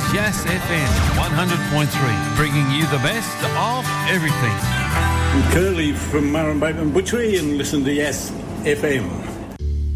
Yes FM 100.3, bringing you the best of everything. I'm Curly from Marron Bateman Butchery and listen to Yes FM.